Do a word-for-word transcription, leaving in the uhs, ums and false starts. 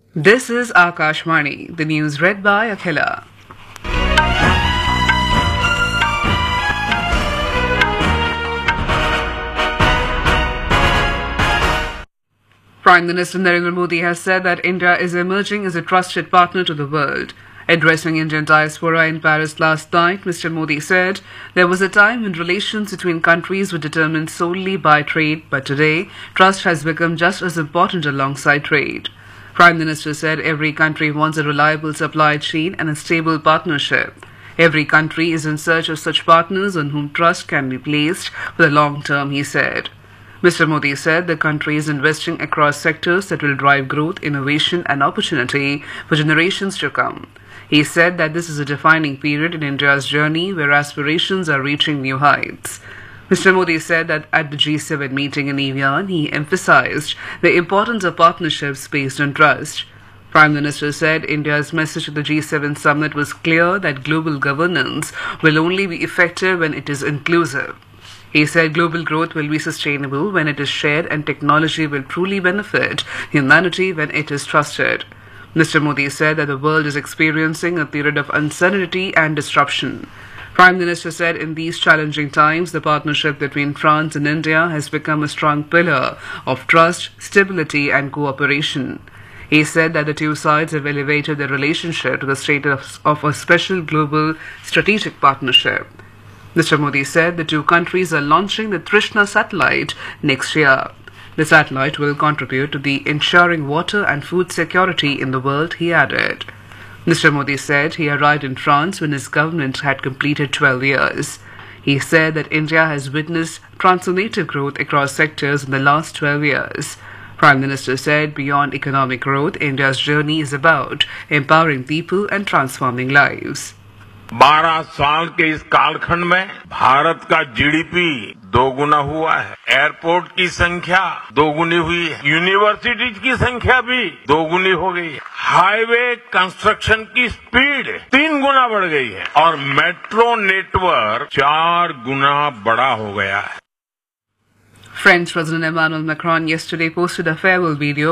This is Akashvani, the news read by Akhila. Prime Minister Narendra Modi has said that India is emerging as a trusted partner to the world. Addressing Indian diaspora in Paris last night, Mister Modi said there was a time when relations between countries were determined solely by trade, but today trust has become just as important alongside trade. Prime Minister said every country wants a reliable supply chain and a stable partnership. Every country is in search of such partners on whom trust can be placed for the long term, he said. Mister Modi said the country is investing across sectors that will drive growth, innovation and opportunity for generations to come. He said that this is a defining period in India's journey where aspirations are reaching new heights. Mister Modi said that at the G seven meeting in Evian, he emphasized the importance of partnerships based on trust. Prime Minister said India's message to the G seven summit was clear that global governance will only be effective when it is inclusive. He said global growth will be sustainable when it is shared and technology will truly benefit humanity when it is trusted. Mister Modi said that the world is experiencing a period of uncertainty and disruption. Prime Minister said in these challenging times, the partnership between France and India has become a strong pillar of trust, stability and cooperation. He said that the two sides have elevated their relationship to the status of a special global strategic partnership. Mister Modi said the two countries are launching the Trishna satellite next year. The satellite will contribute to the ensuring water and food security in the world, he added. Mister Modi said he arrived in France when his government had completed twelve years. He said that India has witnessed transformative growth across sectors in the last twelve years. Prime Minister said beyond economic growth, India's journey is about empowering people and transforming lives. बारह साल के इस कालखंड में भारत का GDP दोगुना हुआ है, एयरपोर्ट की संख्या दोगुनी हुई है, यूनिवर्सिटीज की संख्या भी दोगुनी हो गई है, हाईवे कंस्ट्रक्शन की स्पीड तीन गुना बढ़ गई है और मेट्रो नेटवर्क चार गुना बड़ा हो गया है. French President Emmanuel Macron yesterday posted a farewell video